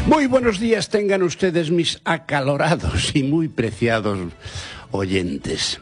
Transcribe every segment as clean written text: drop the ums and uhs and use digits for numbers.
Muy buenos días tengan ustedes, mis acalorados y muy preciados oyentes.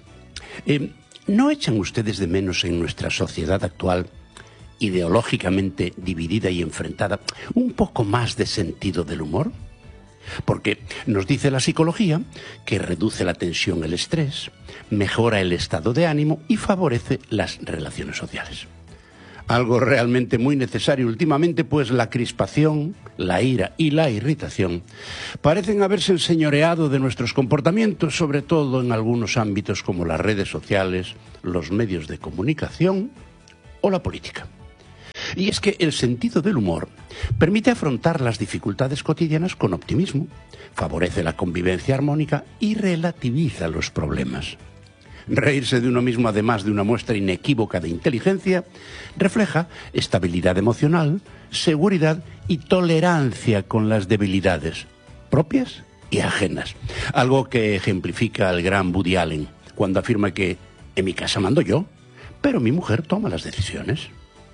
¿No echan ustedes de menos en nuestra sociedad actual, ideológicamente dividida y enfrentada, un poco más de sentido del humor? Porque nos dice la psicología que reduce la tensión, el estrés, mejora el estado de ánimo y favorece las relaciones sociales. Algo realmente muy necesario últimamente, pues la crispación, la ira y la irritación parecen haberse enseñoreado de nuestros comportamientos, sobre todo en algunos ámbitos como las redes sociales, los medios de comunicación o la política. Y es que el sentido del humor permite afrontar las dificultades cotidianas con optimismo, favorece la convivencia armónica y relativiza los problemas. Reírse de uno mismo, además de una muestra inequívoca de inteligencia, refleja estabilidad emocional, seguridad y tolerancia con las debilidades propias y ajenas. Algo que ejemplifica el gran Woody Allen cuando afirma que en mi casa mando yo, pero mi mujer toma las decisiones.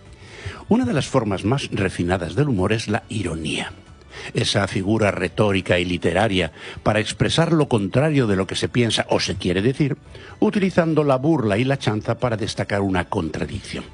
Una de las formas más refinadas del humor es la ironía. Esa figura retórica y literaria para expresar lo contrario de lo que se piensa o se quiere decir, utilizando la burla y la chanza para destacar una contradicción.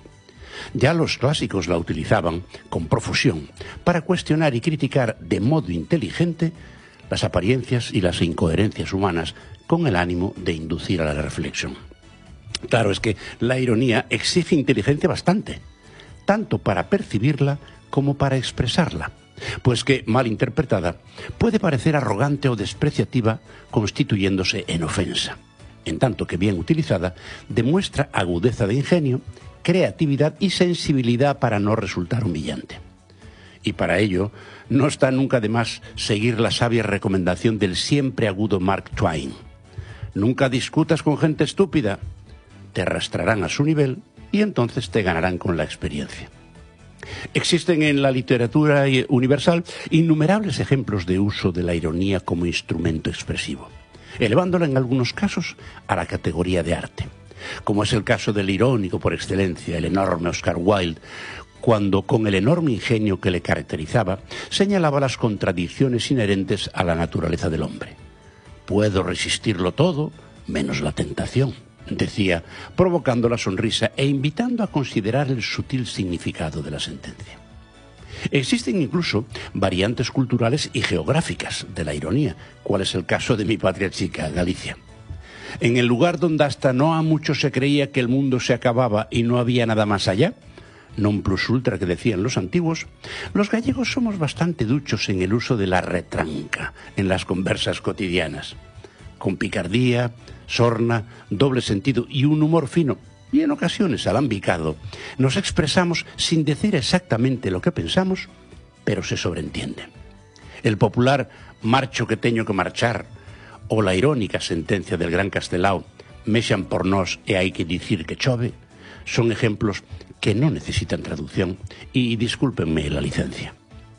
Ya los clásicos la utilizaban con profusión para cuestionar y criticar de modo inteligente las apariencias y las incoherencias humanas con el ánimo de inducir a la reflexión. Claro, es que la ironía exige inteligencia bastante, tanto para percibirla como para expresarla. Pues que, mal interpretada, puede parecer arrogante o despreciativa, constituyéndose en ofensa. En tanto que bien utilizada, demuestra agudeza de ingenio, creatividad y sensibilidad para no resultar humillante. Y para ello, no está nunca de más seguir la sabia recomendación del siempre agudo Mark Twain. Nunca discutas con gente estúpida, te arrastrarán a su nivel y entonces te ganarán con la experiencia. Existen en la literatura universal innumerables ejemplos de uso de la ironía como instrumento expresivo, elevándola en algunos casos a la categoría de arte, como es el caso del irónico por excelencia, el enorme Oscar Wilde, cuando con el enorme ingenio que le caracterizaba, señalaba las contradicciones inherentes a la naturaleza del hombre. Puedo resistirlo todo, menos la tentación, decía, provocando la sonrisa e invitando a considerar el sutil significado de la sentencia. Existen incluso variantes culturales y geográficas de la ironía, cual es el caso de mi patria chica, Galicia. En el lugar donde hasta no ha mucho se creía que el mundo se acababa y no había nada más allá, non plus ultra que decían los antiguos, los gallegos somos bastante duchos en el uso de la retranca en las conversas cotidianas. Con picardía, sorna, doble sentido y un humor fino, y en ocasiones alambicado, nos expresamos sin decir exactamente lo que pensamos, pero se sobreentiende. El popular marcho que teño que marchar, o la irónica sentencia del gran Castelao, mexan por nós e hai que dicir que chove, son ejemplos que no necesitan traducción, y discúlpenme la licencia.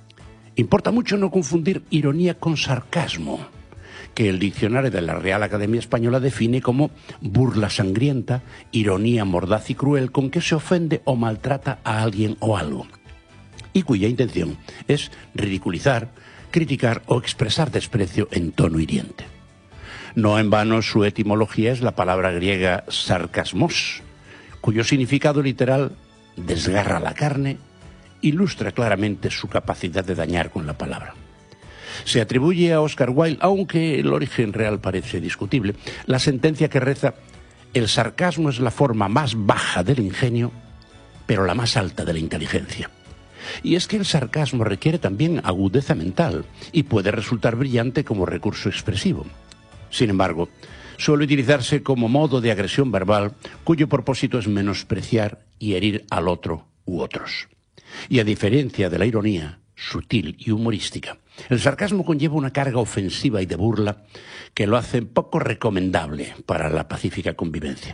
Importa mucho no confundir ironía con sarcasmo, que el diccionario de la Real Academia Española define como burla sangrienta, ironía mordaz y cruel con que se ofende o maltrata a alguien o algo, y cuya intención es ridiculizar, criticar o expresar desprecio en tono hiriente. No en vano su etimología es la palabra griega sarcasmos, cuyo significado literal, desgarra la carne, ilustra claramente su capacidad de dañar con la palabra. Se atribuye a Oscar Wilde, aunque el origen real parece discutible, la sentencia que reza: el sarcasmo es la forma más baja del ingenio, pero la más alta de la inteligencia. Y es que el sarcasmo requiere también agudeza mental y puede resultar brillante como recurso expresivo. Sin embargo, suele utilizarse como modo de agresión verbal cuyo propósito es menospreciar y herir al otro u otros. Y a diferencia de la ironía, sutil y humorística, el sarcasmo conlleva una carga ofensiva y de burla que lo hace poco recomendable para la pacífica convivencia.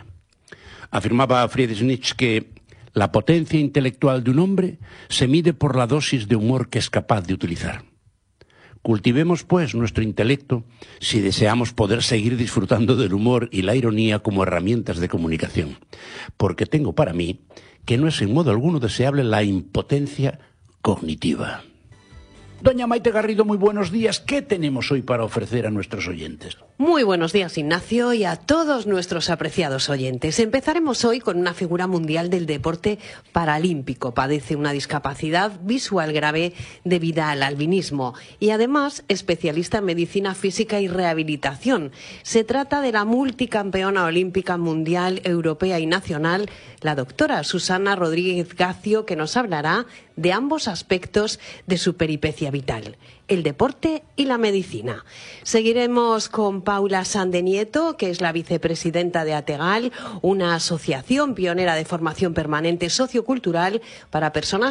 Afirmaba Friedrich Nietzsche que la potencia intelectual de un hombre se mide por la dosis de humor que es capaz de utilizar. Cultivemos, pues, nuestro intelecto si deseamos poder seguir disfrutando del humor y la ironía como herramientas de comunicación, porque tengo para mí que no es en modo alguno deseable la impotencia cognitiva. Doña Maite Garrido, muy buenos días. ¿Qué tenemos hoy para ofrecer a nuestros oyentes? Muy buenos días, Ignacio, y a todos nuestros apreciados oyentes. Empezaremos hoy con una figura mundial del deporte paralímpico. Padece una discapacidad visual grave debida al albinismo y además especialista en medicina física y rehabilitación. Se trata de la multicampeona olímpica mundial, europea y nacional, la doctora Susana Rodríguez Gacio, que nos hablará de ambos aspectos de su peripecia vital, el deporte y la medicina. Seguiremos con Paula Sandenieto, que es la vicepresidenta de ATEGAL, una asociación pionera de formación permanente sociocultural para personas